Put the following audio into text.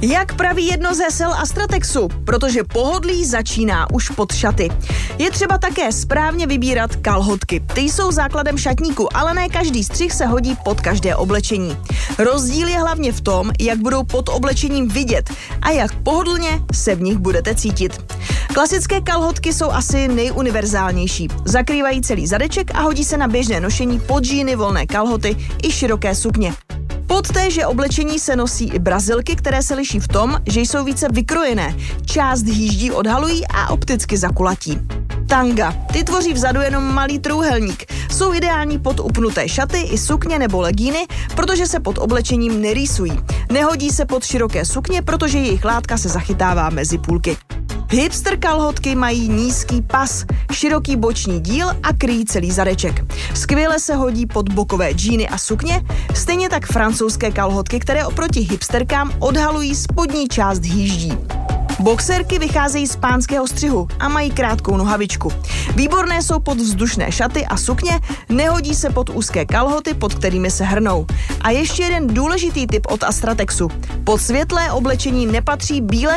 Jak praví jedno z hesel Astratexu? Protože pohodlí začíná už pod šaty. Je třeba také správně vybírat kalhotky. Ty jsou základem šatníku, ale ne každý střih se hodí pod každé oblečení. Rozdíl je hlavně v tom, jak budou pod oblečením vidět a jak pohodlně se v nich budete cítit. Klasické kalhotky jsou asi nejuniverzálnější. Zakrývají celý zadeček a hodí se na běžné nošení pod džíny, volné kalhoty i široké sukně. Pod téže oblečení se nosí i brazilky, které se liší v tom, že jsou více vykrojené, část hýždí odhalují a opticky zakulatí. Tanga. Ty tvoří vzadu jenom malý trůhelník. Jsou ideální pod upnuté šaty i sukně nebo legíny, protože se pod oblečením nerýsují. Nehodí se pod široké sukně, protože jejich látka se zachytává mezi půlky. Hipster kalhotky mají nízký pas, široký boční díl a kryjí celý zadeček. Skvěle se hodí pod bokové džíny a sukně, stejně tak francouzské kalhotky, které oproti hipsterkám odhalují spodní část hýždí. Boxerky vycházejí z pánského střihu a mají krátkou nohavičku. Výborné jsou pod vzdušné šaty a sukně, nehodí se pod úzké kalhoty, pod kterými se hrnou. A ještě jeden důležitý tip od Astratexu. Pod světlé oblečení nepatří bílé